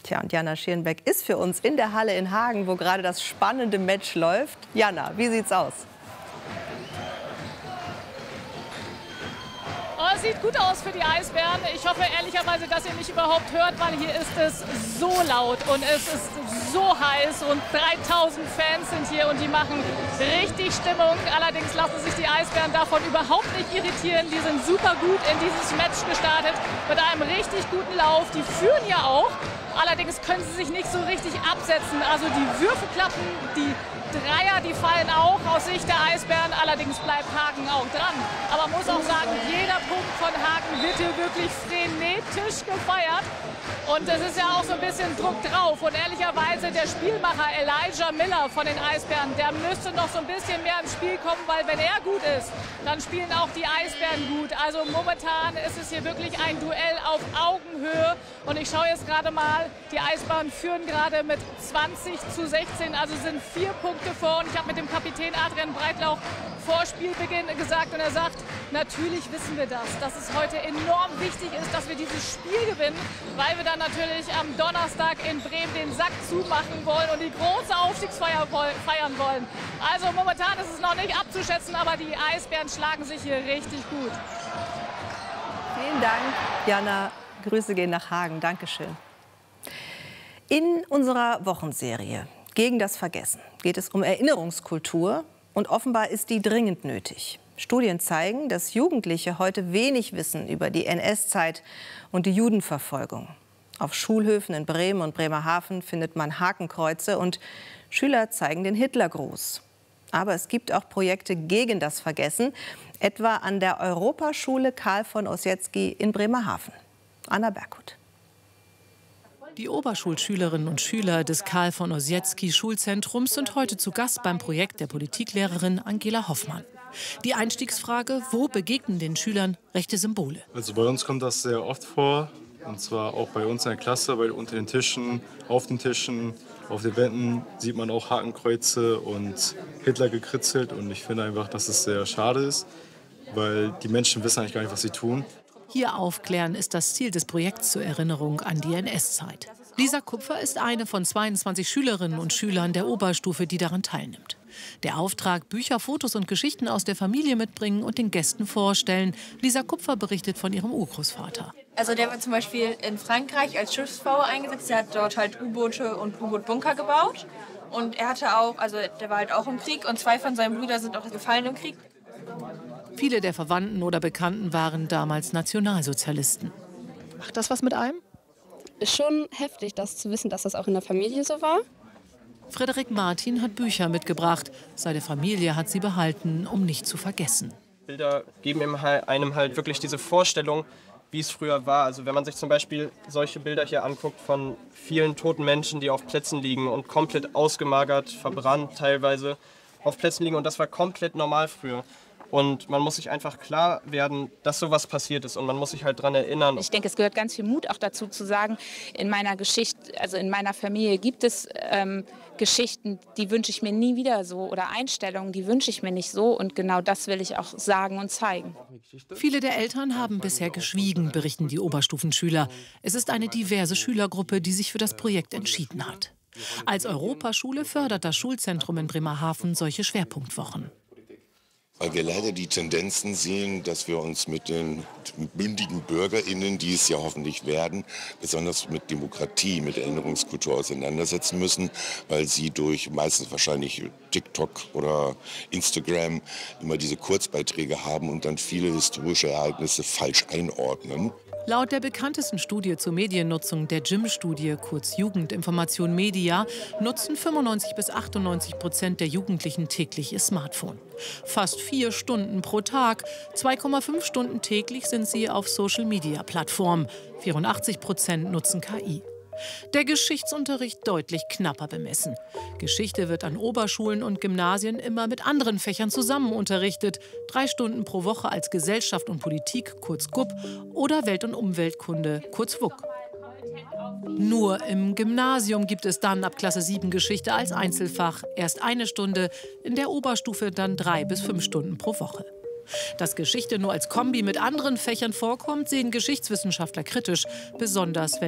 Tja, und Jana Schierenbeck ist für uns in der Halle in Hagen, wo gerade das spannende Match läuft. Jana, wie sieht's aus? Oh, es sieht gut aus für die Eisbären. Ich hoffe ehrlicherweise, dass ihr mich überhaupt hört, weil hier ist es so laut und es ist so heiß und 3000 Fans sind hier und die machen richtig Stimmung. Allerdings lassen sich die Eisbären davon überhaupt nicht irritieren. Die sind super gut in dieses Match gestartet mit einem richtig guten Lauf. Die führen ja auch. Allerdings können sie sich nicht so richtig absetzen. Also die Würfe klappen, die Dreier, die fallen auch aus Sicht der Eisbären. Allerdings bleibt Hagen auch dran. Aber man muss auch sagen, jeder Punkt von Hagen wird hier wirklich frenetisch gefeiert. Und es ist ja auch so ein bisschen Druck drauf. Und ehrlicherweise der Spielmacher Elijah Miller von den Eisbären, der müsste noch so ein bisschen mehr ins Spiel kommen, weil wenn er gut ist, dann spielen auch die Eisbären gut. Also momentan ist es hier wirklich ein Duell auf Augenhöhe. Und ich schaue jetzt gerade mal, die Eisbären führen gerade mit 20:16, also sind 4 Punkte vor. Und ich habe mit dem Kapitän Adrian Breitlauch vor Spielbeginn gesagt und er sagt, natürlich wissen wir das, dass es heute enorm wichtig ist, dass wir dieses Spiel gewinnen, weil wir dann natürlich am Donnerstag in Bremen den Sack zumachen wollen und die große Aufstiegsfeier feiern wollen. Also momentan ist es noch nicht abzuschätzen, aber die Eisbären schlagen sich hier richtig gut. Vielen Dank, Jana. Grüße gehen nach Hagen. Dankeschön. In unserer Wochenserie Gegen das Vergessen geht es um Erinnerungskultur und offenbar ist die dringend nötig. Studien zeigen, dass Jugendliche heute wenig wissen über die NS-Zeit und die Judenverfolgung. Auf Schulhöfen in Bremen und Bremerhaven findet man Hakenkreuze und Schüler zeigen den Hitlergruß. Aber es gibt auch Projekte gegen das Vergessen, etwa an der Europaschule Karl von Ossietzky in Bremerhaven. Anna Berghut. Die Oberschulschülerinnen und Schüler des Karl von Ossietzky Schulzentrums sind heute zu Gast beim Projekt der Politiklehrerin Angela Hoffmann. Die Einstiegsfrage, wo begegnen den Schülern rechte Symbole? Also bei uns kommt das sehr oft vor, und zwar auch bei uns in der Klasse, weil unter den Tischen, auf den Wänden sieht man auch Hakenkreuze und Hitler gekritzelt. Und ich finde einfach, dass es sehr schade ist, weil die Menschen wissen eigentlich gar nicht, was sie tun. Hier aufklären ist das Ziel des Projekts zur Erinnerung an die NS-Zeit. Lisa Kupfer ist eine von 22 Schülerinnen und Schülern der Oberstufe, die daran teilnimmt. Der Auftrag, Bücher, Fotos und Geschichten aus der Familie mitbringen und den Gästen vorstellen. Lisa Kupfer berichtet von ihrem Urgroßvater. Also der war zum Beispiel in Frankreich als Schiffsbauer eingesetzt. Der hat dort halt U-Boote und U-Boot-Bunker gebaut. Und er hatte auch, also der war halt auch im Krieg und 2 von seinen Brüdern sind auch gefallen im Krieg. Viele der Verwandten oder Bekannten waren damals Nationalsozialisten. Macht das was mit einem? Ist schon heftig, das zu wissen, dass das auch in der Familie so war. Frederik Martin hat Bücher mitgebracht. Seine Familie hat sie behalten, um nicht zu vergessen. Bilder geben einem halt wirklich diese Vorstellung, wie es früher war. Also wenn man sich zum Beispiel solche Bilder hier anguckt von vielen toten Menschen, die auf Plätzen liegen und komplett ausgemagert, verbrannt teilweise auf Plätzen liegen. Und das war komplett normal früher. Und man muss sich einfach klar werden, dass sowas passiert ist und man muss sich halt daran erinnern. Ich denke, es gehört ganz viel Mut auch dazu zu sagen, in meiner Geschichte, also in meiner Familie gibt es Geschichten, die wünsche ich mir nie wieder so oder Einstellungen, die wünsche ich mir nicht so und genau das will ich auch sagen und zeigen. Viele der Eltern haben bisher geschwiegen, berichten die Oberstufenschüler. Es ist eine diverse Schülergruppe, die sich für das Projekt entschieden hat. Als Europaschule fördert das Schulzentrum in Bremerhaven solche Schwerpunktwochen. Weil wir leider die Tendenzen sehen, dass wir uns mit den mündigen BürgerInnen, die es ja hoffentlich werden, besonders mit Demokratie, mit Erinnerungskultur auseinandersetzen müssen, weil sie durch meistens wahrscheinlich TikTok oder Instagram immer diese Kurzbeiträge haben und dann viele historische Ereignisse falsch einordnen. Laut der bekanntesten Studie zur Mediennutzung, der JIM-Studie, kurz Jugendinformation Media, nutzen 95 bis 98% der Jugendlichen täglich ihr Smartphone. Fast 4 Stunden pro Tag, 2,5 Stunden täglich sind sie auf Social-Media-Plattformen. 84% nutzen KI. Der Geschichtsunterricht deutlich knapper bemessen. Geschichte wird an Oberschulen und Gymnasien immer mit anderen Fächern zusammen unterrichtet. 3 Stunden pro Woche als Gesellschaft und Politik, kurz GUP, oder Welt- und Umweltkunde, kurz WUK. Nur im Gymnasium gibt es dann ab Klasse 7 Geschichte als Einzelfach. Erst 1 Stunde, in der Oberstufe dann 3 bis 5 Stunden pro Woche. Dass Geschichte nur als Kombi mit anderen Fächern vorkommt, sehen Geschichtswissenschaftler kritisch, besonders wenn